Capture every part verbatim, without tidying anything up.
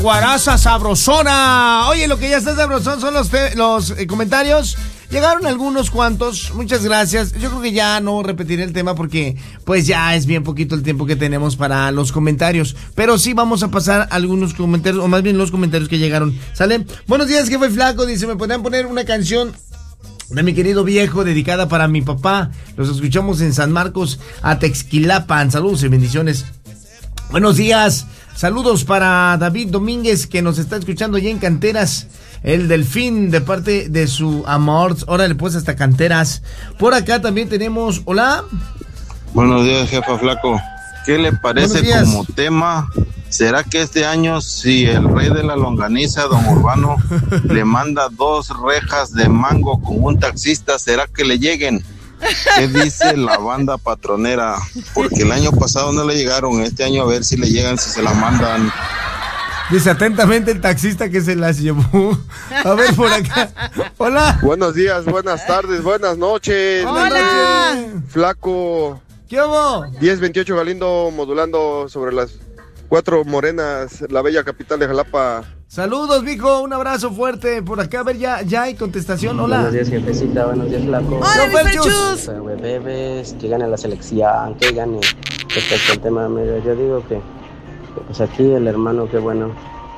Guaraza sabrosona. Oye, lo que ya está sabrosón son los, te- los eh, comentarios. Llegaron algunos cuantos, muchas gracias. Yo creo que ya no repetiré el tema porque pues ya es bien poquito el tiempo que tenemos para los comentarios. Pero sí vamos a pasar algunos comentarios, o más bien los comentarios que llegaron. ¿Sale? Buenos días, jefe flaco. Dice, ¿me podrían poner una canción de mi querido viejo dedicada para mi papá? Los escuchamos en San Marcos, Atexquilapan. Saludos y bendiciones. Buenos días. Saludos para David Domínguez, que nos está escuchando ya en Canteras. El Delfín, de parte de su amor. Órale, pues, hasta Canteras. Por acá también tenemos... Hola. Buenos días, jefa flaco. ¿Qué le parece como tema? ¿Será que este año, si el rey de la longaniza, don Urbano, le manda dos rejas de mango con un taxista, será que le lleguen? ¿Qué dice la banda patronera? Porque el año pasado no le llegaron, este año a ver si le llegan, si se la mandan. Dice atentamente el taxista que se las llevó. A ver, por acá. Hola. Buenos días, buenas tardes, buenas noches. Hola. Flaco. ¿Qué hubo? diez veintiocho Galindo modulando sobre las cuatro morenas, la bella capital de Jalapa. Saludos, mijo, un abrazo fuerte. Por acá, a ver, ya, ya hay contestación. Hola. Buenos días, jefecita, buenos días, flaco. Hola, mi Ferchus. Bebés, que gane la selección, que gane. Respecto al tema, mira, yo digo que, que pues aquí el hermano, qué bueno.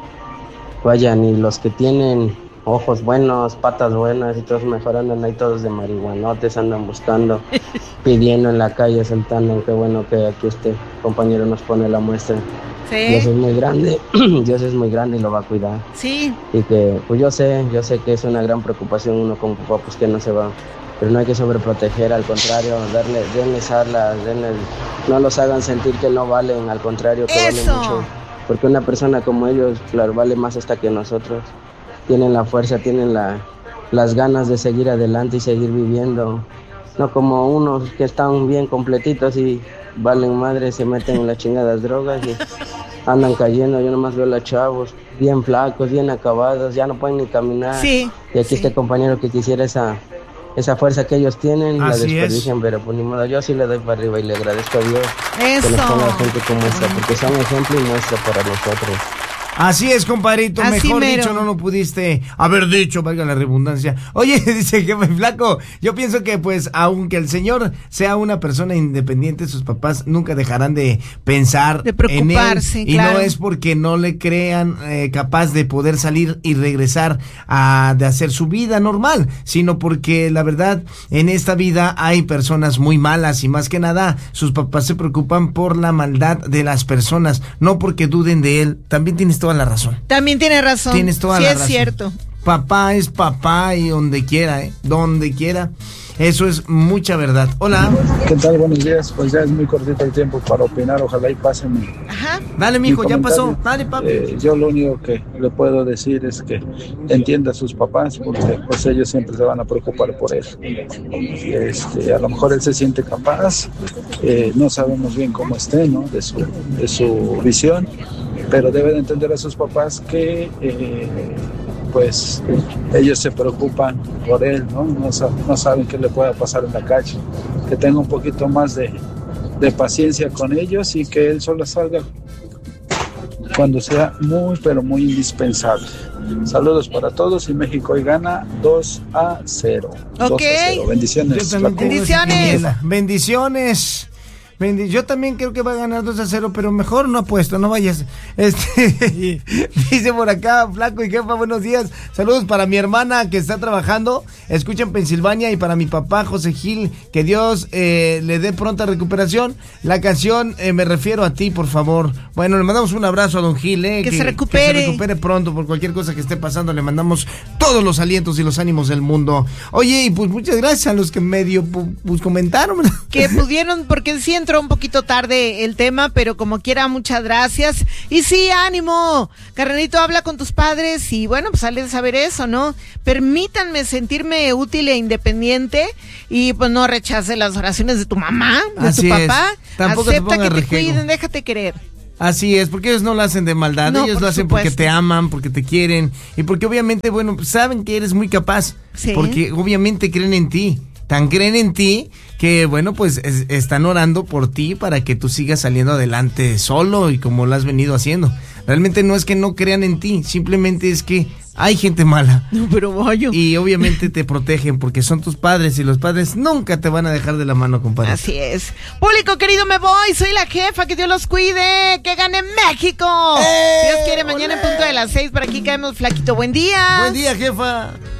Vayan, y los que tienen ojos buenos, patas buenas y todos mejorando, ahí todos de marihuanotes andan buscando, pidiendo en la calle, saltando. Qué bueno que aquí este compañero nos pone la muestra. Sí. Dios es muy grande, Dios es muy grande y lo va a cuidar. Sí. Y que, pues yo sé, yo sé que es una gran preocupación uno como papá, pues que no se va. Pero no hay que sobreproteger, al contrario, darle, denles alas, denles, no los hagan sentir que no valen, al contrario, que Eso. valen mucho. Porque una persona como ellos, claro, vale más hasta que nosotros. Tienen la fuerza, tienen la, las ganas de seguir adelante y seguir viviendo. No como unos que están bien completitos y valen madre, se meten en las chingadas drogas y andan cayendo. Yo nomás veo a los chavos bien flacos, bien acabados, ya no pueden ni caminar. Sí, y aquí sí. este compañero que quisiera esa, esa fuerza que ellos tienen, la Así desperdician, pero pues ni modo, yo sí le doy para arriba y le agradezco a Dios Eso. que nos ponga gente como esta, porque son ejemplo y muestra para nosotros. Así es, compadrito, Así mejor mero. dicho, no lo pudiste haber dicho, valga la redundancia. Oye, dice jefe flaco, yo pienso que pues aunque el señor sea una persona independiente, sus papás nunca dejarán de pensar De en él, preocuparse, y claro. no es porque no le crean eh, capaz de poder salir y regresar a de hacer su vida normal, sino porque la verdad en esta vida hay personas muy malas y más que nada sus papás se preocupan por la maldad de las personas, no porque duden de él. También tienes toda la razón. También tiene razón. Tienes toda sí la es razón. cierto. Papá es papá y donde quiera, ¿eh? Donde quiera. Eso es mucha verdad. Hola. ¿Qué tal? Buenos días. Pues ya es muy cortito el tiempo para opinar. Ojalá y pásenme. Ajá. Dale, mi mijo, ya pasó. comentario. Dale, papi. Eh, yo lo único que le puedo decir es que entienda a sus papás, porque pues ellos siempre se van a preocupar por él. Este, a lo mejor él se siente capaz, eh, no sabemos bien cómo esté, ¿no? De su, de su visión, pero debe de entender a sus papás que eh, pues ellos se preocupan por él, ¿no? No, sa- no saben qué le pueda pasar en la calle, que tenga un poquito más de, de paciencia con ellos y que él solo salga cuando sea muy, pero muy indispensable. Saludos para todos y México hoy gana dos a cero. dos a Ok. cero. Bendiciones. Yo también Flaco. tengo esa Bendiciones. quiniela. Bendiciones. Bendi- Yo también creo que va a ganar dos a cero, pero mejor no apuesto, no vayas. Este dice por acá, flaco y jefa, buenos días. Saludos para mi hermana que está trabajando, escucha en Pensilvania, y para mi papá José Gil, que Dios eh, le dé pronta recuperación. La canción eh, Me refiero a ti, por favor. Bueno, le mandamos un abrazo a don Gil, eh, Que se recupere. que se recupere pronto por cualquier cosa que esté pasando. Le mandamos todos los alientos y los ánimos del mundo. Oye, y pues muchas gracias a los que medio pu- pues comentaron. Que pudieron, porque sí entró un poquito tarde el tema, pero como quiera, muchas gracias. Y sí, ánimo, carnalito, habla con tus padres y bueno, pues sale de saber eso, ¿no? Permítanme sentirme útil e independiente y pues no rechace las oraciones de tu mamá, de Así tu es. papá. Tampoco te Acepta pongas que te rejego. cuiden, déjate querer. Así es, porque ellos no lo hacen de maldad, No, ellos por lo hacen porque supuesto. te aman, porque te quieren y porque obviamente, bueno, pues saben que eres muy capaz, Sí. porque obviamente creen en ti, tan creen en ti que, bueno, pues es- están orando por ti para que tú sigas saliendo adelante solo y como lo has venido haciendo. Realmente no es que no crean en ti, simplemente es que hay gente mala. No, pero vaya. Y obviamente te protegen porque son tus padres y los padres nunca te van a dejar de la mano, compadre. Así es. Público querido, me voy. Soy la jefa. Que Dios los cuide. Que gane México. ¡Eh! Dios quiere, mañana en punto de las seis. Por aquí caemos, flaquito. Buen día. Buen día, jefa.